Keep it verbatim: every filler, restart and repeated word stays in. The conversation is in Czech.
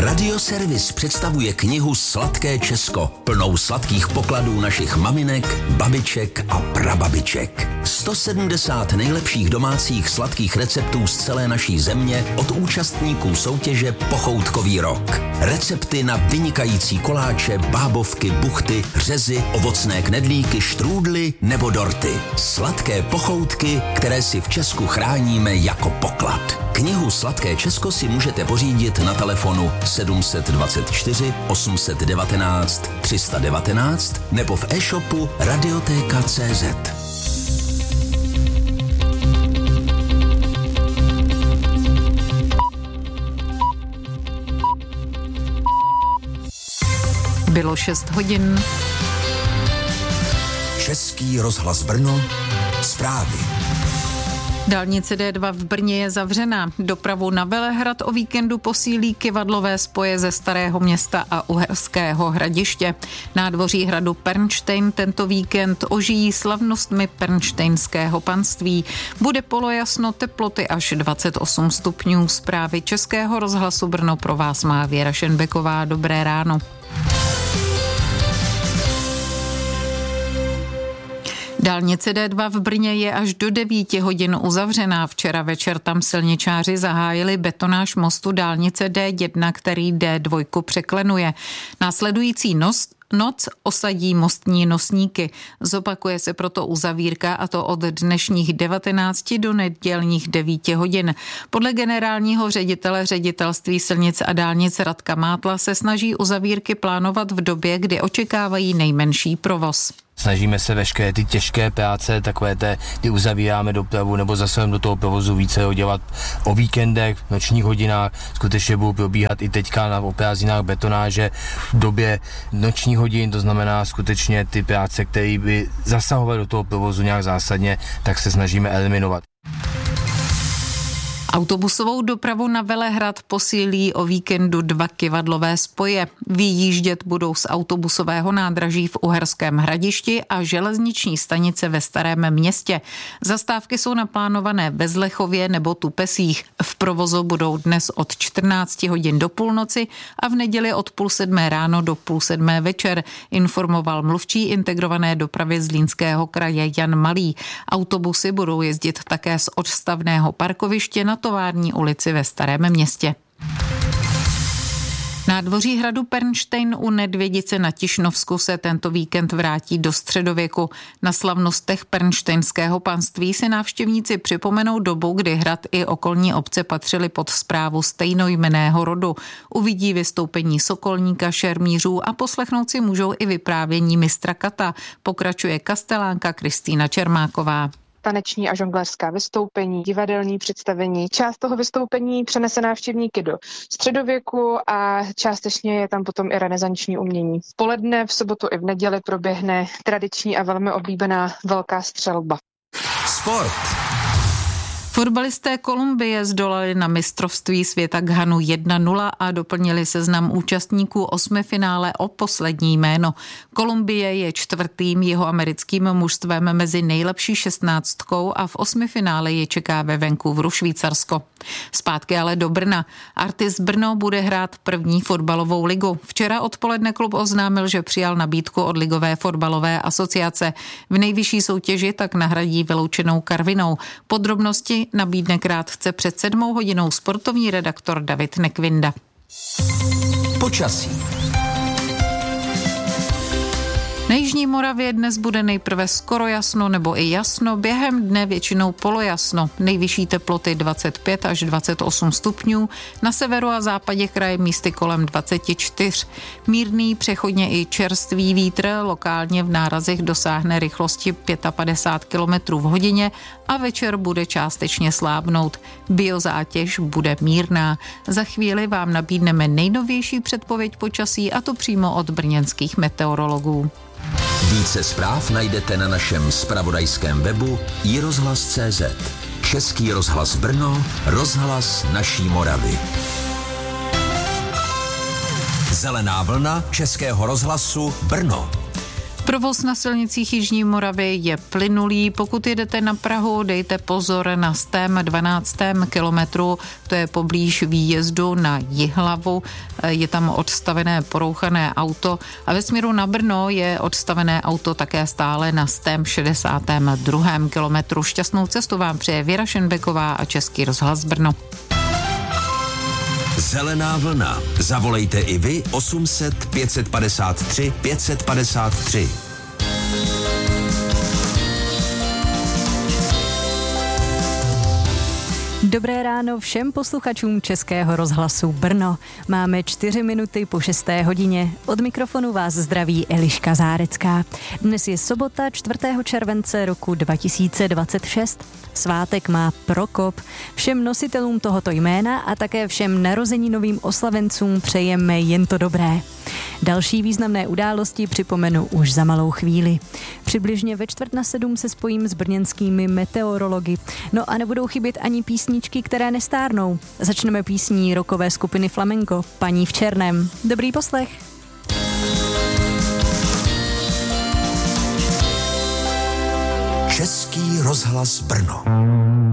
Radioservis představuje knihu Sladké Česko, plnou sladkých pokladů našich maminek, babiček a prababiček. sto sedmdesát nejlepších domácích sladkých receptů z celé naší země od účastníků soutěže Pochoutkový rok. Recepty na vynikající koláče, bábovky, buchty, řezy, ovocné knedlíky, štrůdly nebo dorty. Sladké pochoutky, které si v Česku chráníme jako poklad. Knihu Sladké Česko si můžete pořídit na telefonu sedm dvacet čtyři osm set devatenáct tři sta devatenáct nebo v e-shopu radioteka tečka cé zet. Bylo šest hodin. Český rozhlas Brno, zprávy. Dálnice D dva v Brně je zavřená. Dopravu na Velehrad o víkendu posílí kyvadlové spoje ze Starého Města a Uherského Hradiště. Nádvoří hradu Pernštejn tento víkend ožijí slavnostmi pernštejnského panství. Bude polojasno, teploty až dvacet osm stupňů. Zprávy Českého rozhlasu Brno pro vás má Věra Šenbeková. Dobré ráno. Dálnice D dva v Brně je až do devíti hodin uzavřená. Včera večer tam silničáři zahájili betonáž mostu dálnice D jedna, který D dva překlenuje. Následující nos Noc osadí mostní nosníky. Zopakuje se proto uzavírka, a to od dnešních devatenácti do nedělních devíti hodin. Podle generálního ředitele ředitelství silnic a dálnic Radka Mátla se snaží uzavírky plánovat v době, kdy očekávají nejmenší provoz. Snažíme se veškeré ty těžké práce, takové té, kdy uzavíráme dopravu nebo zasahujeme do toho provozu více dělat o víkendech, v nočních hodinách. Skutečně budou probíhat i teďka na prázdninách betonáže v době nočních hodin, to znamená skutečně ty práce, které by zasahovaly do toho provozu nějak zásadně, tak se snažíme eliminovat. Autobusovou dopravu na Velehrad posílí o víkendu dva kyvadlové spoje. Vyjíždět budou z autobusového nádraží v Uherském Hradišti a železniční stanice ve Starém Městě. Zastávky jsou naplánované ve Zlechově nebo Tupesích. V provozu budou dnes od čtrnácti hodin do půlnoci a v neděli od půl sedmé ráno do půl sedmé večer, informoval mluvčí integrované dopravy Zlínského kraje Jan Malý. Autobusy budou jezdit také z odstavného parkoviště na Tovární ulici ve Starém Městě. Nádvoří hradu Pernštejn u Nedvědice na Tišnovsku se tento víkend vrátí do středověku. Na slavnostech pernštejnského panství si návštěvníci připomenou dobu, kdy hrad i okolní obce patřily pod správu stejnojmenného rodu. Uvidí vystoupení sokolníka, šermířů a poslechnout si můžou i vyprávění mistra Kata, pokračuje kastelánka Kristýna Čermáková. Taneční a žongléřská vystoupení, divadelní představení. Část toho vystoupení přenese návštěvníky do středověku a částečně je tam potom i renesanční umění. V poledne, v sobotu i v neděli proběhne tradiční a velmi oblíbená velká střelba. Sport. Fotbalisté Kolumbie zdolali na mistrovství světa Ghanu jedna nula a doplnili seznam účastníků osmifinále o poslední jméno. Kolumbie je čtvrtým jihoamerickým mužstvem mezi nejlepší šestnáctkou a v osmifinále je čeká ve Vancouveru Švýcarsko. Zpátky ale do Brna. Artis Brno bude hrát první fotbalovou ligu. Včera odpoledne klub oznámil, že přijal nabídku od Ligové fotbalové asociace. V nejvyšší soutěži tak nahradí vyloučenou Karvinou. Podrobnosti nabídne krátce před sedmou hodinou sportovní redaktor David Nekvinda. Počasí. Na jižní Moravě dnes bude nejprve skoro jasno nebo i jasno, během dne většinou polojasno. Nejvyšší teploty dvacet pět až dvacet osm stupňů, na severu a západě kraje místy kolem dvacet čtyři. Mírný, přechodně i čerstvý vítr lokálně v nárazech dosáhne rychlosti padesát pět kilometrů v hodině a večer bude částečně slábnout. Biozátěž bude mírná. Za chvíli vám nabídneme nejnovější předpověď počasí, a to přímo od brněnských meteorologů. Více zpráv najdete na našem zpravodajském webu i rozhlas tečka cé zet. Český rozhlas Brno, rozhlas naší Moravy. Zelená vlna Českého rozhlasu Brno. Provoz na silnicích jižní Moravy je plynulý. Pokud jedete na Prahu, dejte pozor na stém dvanáctém kilometru, to je poblíž výjezdu na Jihlavu. Je tam odstavené porouchané auto a ve směru na Brno je odstavené auto také stále na stém šedesátém druhém kilometru. Šťastnou cestu vám přeje Věra Šenbeková a Český rozhlas Brno. Zelená vlna. Zavolejte i vy osm set pět padesát tři pět padesát tři. Dobré ráno všem posluchačům Českého rozhlasu Brno. Máme čtyři minuty po šesté hodině. Od mikrofonu vás zdraví Eliška Zárecká. Dnes je sobota čtvrtého července roku dva tisíce dvacet šest. Svátek má Prokop. Všem nositelům tohoto jména a také všem narozeninovým oslavencům přejeme jen to dobré. Další významné události připomenu už za malou chvíli. Přibližně ve čtvrt na sedm se spojím s brněnskými meteorology. No a nebudou chybět ani písničky, které nestárnou. Začneme písní rockové skupiny Flamenco, Paní v černém. Dobrý poslech. Český rozhlas Brno.